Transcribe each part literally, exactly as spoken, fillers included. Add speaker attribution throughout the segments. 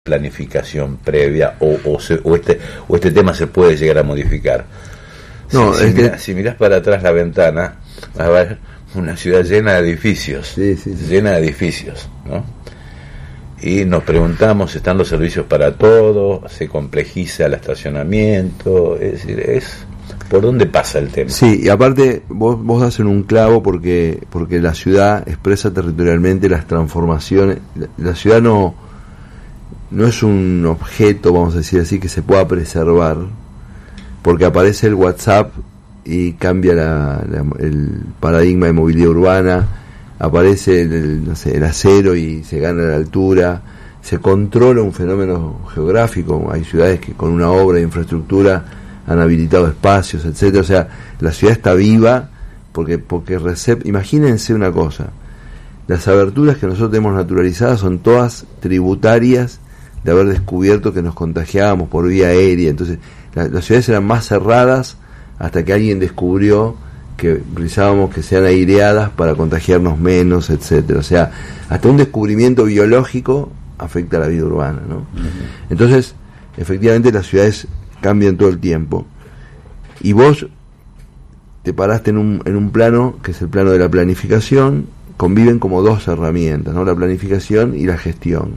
Speaker 1: planificación previa o, o, se, o, este, o este tema se puede llegar a modificar.
Speaker 2: No,
Speaker 1: si,
Speaker 2: es
Speaker 1: si,
Speaker 2: que...
Speaker 1: mirás, si mirás para atrás la ventana, vas a ver una ciudad llena de edificios,
Speaker 2: sí, sí, sí.
Speaker 1: llena de edificios, ¿no? Y nos preguntamos, ¿están los servicios para todo? ¿Se complejiza el estacionamiento? Es decir, es ¿por dónde pasa el tema?
Speaker 2: Sí, y aparte vos, vos das en un clavo porque, porque la ciudad expresa territorialmente las transformaciones. La, la ciudad no, no es un objeto, vamos a decir así, que se pueda preservar, porque aparece el WhatsApp y cambia la, la, el paradigma de movilidad urbana, aparece el, no sé, el acero y se gana la altura, se controla un fenómeno geográfico. Hay ciudades que con una obra de infraestructura han habilitado espacios, etcétera. O sea, la ciudad está viva porque porque recep- imagínense una cosa, las aberturas que nosotros tenemos naturalizadas son todas tributarias de haber descubierto que nos contagiábamos por vía aérea. Entonces la, las ciudades eran más cerradas hasta que alguien descubrió que precisábamos que sean aireadas para contagiarnos menos, etcétera. O sea, hasta un descubrimiento biológico afecta a la vida urbana, ¿no? Uh-huh. Entonces, efectivamente las ciudades cambian todo el tiempo. Y vos te paraste en un, en un plano, que es el plano de la planificación, conviven como dos herramientas, ¿no? La planificación y la gestión.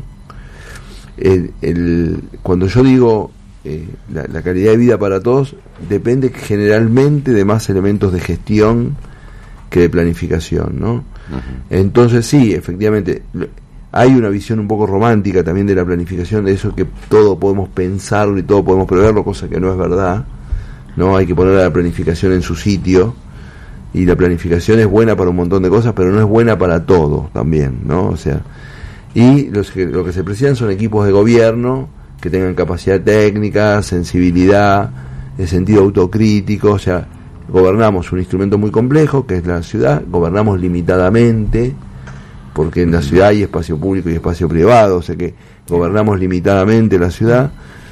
Speaker 2: El, el, cuando yo digo eh, la, la calidad de vida para todos, depende generalmente de más elementos de gestión que de planificación, ¿no? Uh-huh. Entonces sí, efectivamente, hay una visión un poco romántica también de la planificación, de eso que todo podemos pensarlo y todo podemos preverlo, cosa que no es verdad, ¿no? Hay que poner a la planificación en su sitio, y la planificación es buena para un montón de cosas, pero no es buena para todo también, ¿no? O sea, y los que, lo que se precisan son equipos de gobierno que tengan capacidad técnica, sensibilidad, de sentido autocrítico. O sea, gobernamos un instrumento muy complejo que es la ciudad, gobernamos limitadamente, porque en la ciudad hay espacio público y espacio privado, o sea que gobernamos limitadamente la ciudad,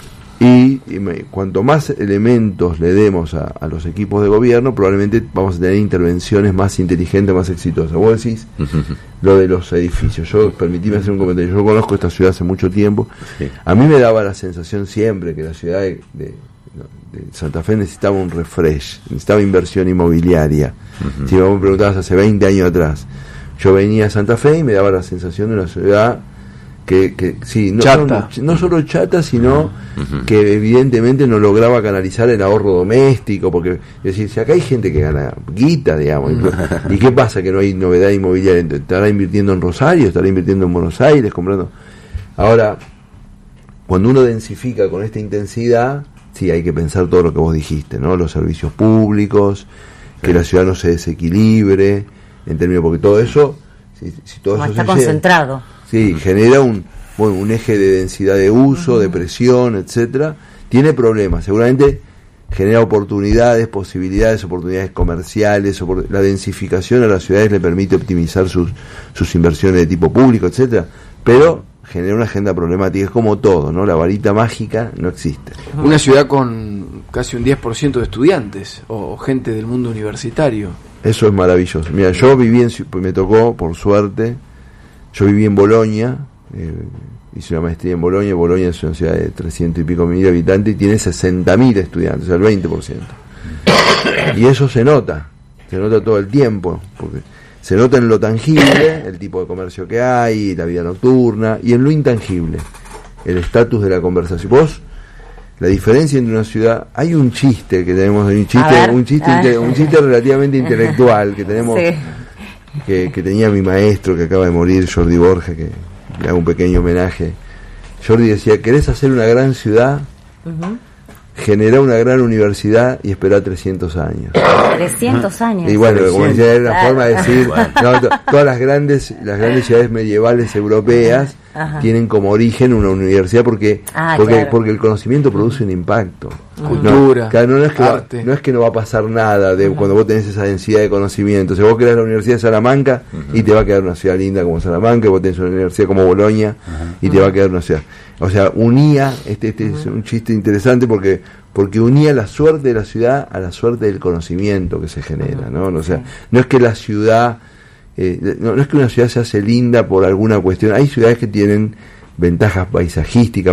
Speaker 2: y, y me, cuanto más elementos le demos a, a los equipos de gobierno, probablemente vamos a tener intervenciones más inteligentes, más exitosas. Vos decís lo de los edificios. Yo, permitime hacer un comentario, yo conozco esta ciudad hace mucho tiempo. Sí. A mí me daba la sensación siempre que la ciudad de, de, de Santa Fe necesitaba un refresh, necesitaba inversión inmobiliaria. Uh-huh. Si vos me preguntabas hace veinte años atrás, yo venía a Santa Fe y me daba la sensación de una ciudad que, que sí, no,
Speaker 3: chata.
Speaker 2: no, no solo chata, sino uh-huh. que evidentemente no lograba canalizar el ahorro doméstico, porque es decir, si acá hay gente que gana guita, digamos, uh-huh. ¿y qué pasa? Que no hay novedad inmobiliaria. ¿Estará invirtiendo en Rosario? ¿Estará invirtiendo en Buenos Aires? Comprando. Ahora, cuando uno densifica con esta intensidad, sí, hay que pensar todo lo que vos dijiste, ¿no? Los servicios públicos, que sí. La ciudad no se desequilibre, en términos, porque todo eso, si, si todo
Speaker 4: Como
Speaker 2: eso
Speaker 4: está
Speaker 2: se
Speaker 4: concentrado.
Speaker 2: Llega, sí, genera un, bueno, un eje de densidad de uso, uh-huh. de presión, etcétera. Tiene problemas, seguramente genera oportunidades, posibilidades, oportunidades comerciales. Opor- la densificación a las ciudades le permite optimizar sus, sus inversiones de tipo público, etcétera. Pero genera una agenda problemática, es como todo, ¿no? La varita mágica no existe.
Speaker 3: Una ciudad con casi un diez por ciento de estudiantes o gente del mundo universitario.
Speaker 2: Eso es maravilloso. Mira, yo viví en, pues me tocó, por suerte, yo viví en Bolonia, eh, hice una maestría en Bolonia. Bolonia es una ciudad de trescientos y pico mil habitantes y tiene sesenta mil estudiantes, o sea, el veinte por ciento. Y eso se nota, se nota todo el tiempo, porque se nota en lo tangible, el tipo de comercio que hay, la vida nocturna, y en lo intangible, el estatus de la conversación. Vos, la diferencia entre una ciudad, hay un chiste que tenemos, un chiste, ver, un chiste, inte, un chiste relativamente intelectual que tenemos, sí. que, que tenía mi maestro que acaba de morir, Jordi Borja, que le hago un pequeño homenaje. Jordi decía: ¿querés hacer una gran ciudad? Uh-huh. Generá una gran universidad y esperá trescientos años.
Speaker 4: trescientos años.
Speaker 2: Y bueno, como decía, era la
Speaker 4: claro.
Speaker 2: forma de decir, no, to, todas las grandes las grandes ciudades medievales europeas Ajá. tienen como origen una universidad porque ah, porque claro. porque el conocimiento produce un impacto.
Speaker 3: Cultura,
Speaker 2: no, claro, no, es que
Speaker 3: arte.
Speaker 2: Va, no es que no va a pasar nada de uh-huh. cuando vos tenés esa densidad de conocimiento. Si vos creás la Universidad de Salamanca uh-huh. y te va a quedar una ciudad linda como Salamanca, vos tenés una universidad como Bolonia uh-huh. y te va a quedar una ciudad. O sea, unía, este, este uh-huh. es un chiste interesante porque porque unía la suerte de la ciudad a la suerte del conocimiento que se genera, ¿no? O sea, no es que la ciudad, eh, no, no es que una ciudad se hace linda por alguna cuestión. Hay ciudades que tienen ventajas paisajísticas.